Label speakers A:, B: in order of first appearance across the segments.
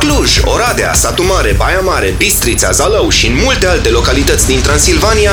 A: Cluj, Oradea, Satu Mare, Baia Mare, Bistrița, Zalău și în multe alte localități din Transilvania.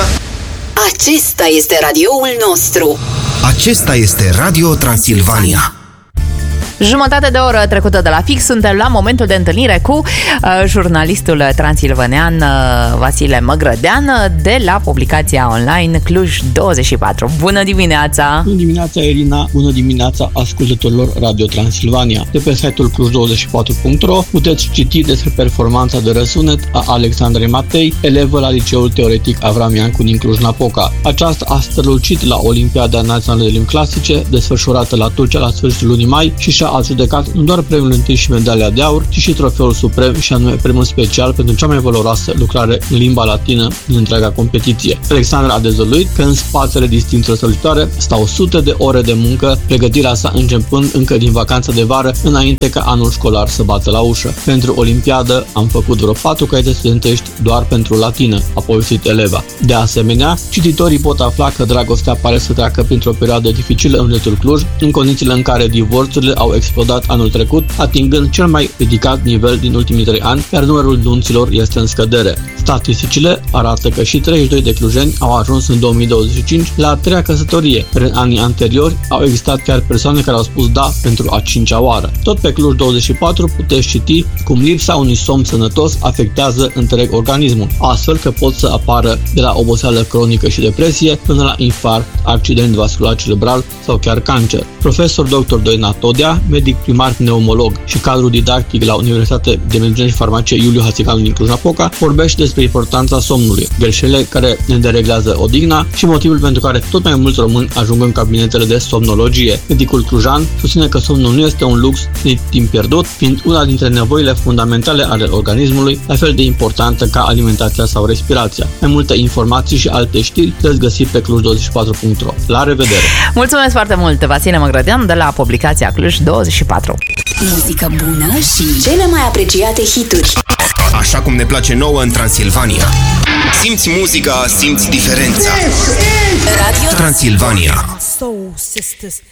B: Acesta este radioul nostru.
A: Acesta este Radio Transilvania.
C: Jumătate de oră trecută de la fix, suntem la momentul de întâlnire cu jurnalistul transilvanean Vasile Măgrădean de la publicația online Cluj24. Bună dimineața!
D: Bună dimineața, Irina! Bună dimineața ascultătorilor Radio Transilvania! De pe site-ul Cluj24.ro puteți citi despre performanța de răsunet a Alexandrei Matei, elevă la Liceul Teoretic Avram Iancu din Cluj-Napoca. Aceasta a strălucit la Olimpiada Națională de Limbi Clasice, desfășurată la Tulcea la sfârșitul lunii mai și și-a adjudecat nu doar premiul întâi și medalia de aur, ci și trofeul suprem și anume premiul special pentru cea mai valoroasă lucrare în limba latină din întreaga competiție. Alexandra a dezvăluit că în spatele distincțiilor strălucitoare stau sute de ore de muncă, pregătirea sa începând încă din vacanța de vară, înainte ca anul școlar să bată la ușă. Pentru Olimpiadă am făcut vreo 4 caiete studentești doar pentru latină, a povestit eleva. De asemenea, cititorii pot afla că dragostea pare să treacă printr-o perioadă dificilă în județul Cluj, în condițiile în care divorțurile au explodat anul trecut, atingând cel mai ridicat nivel din ultimii 3 ani, iar numărul nunților este în scădere. Statisticile arată că și 32 de clujeni au ajuns în 2025 la a 3-a căsătorie, iar în anii anteriori au existat chiar persoane care au spus da pentru a 5-a oară. Tot pe Cluj24 puteți citi cum lipsa unui somn sănătos afectează întreg organismul, astfel că pot să apară de la oboseală cronică și depresie până la infarct, accident vascular cerebral sau chiar cancer. Profesor dr. Doina Todea, medic primar pneumolog și cadru didactic la Universitatea de Medicina și Farmacie Iuliu Hațicanu din Cluj-Napoca, vorbește despre importanța somnului, greșelile care ne dereglează odihna și motivul pentru care tot mai mulți români ajung în cabinetele de somnologie. Medicul clujan susține că somnul nu este un lux nici timp pierdut, fiind una dintre nevoile fundamentale ale organismului, la fel de importantă ca alimentația sau respirația. Mai multe informații și alte știri puteți găsi pe Cluj24.ro. La revedere!
C: Mulțumesc foarte mult, Vasile Măgrădean, de la publicația Cluj24.
B: Muzică bună și cele mai apreciate hituri.
A: Așa cum ne place nouă în Transilvania. Simți muzica, simți diferența. Radio Transilvania.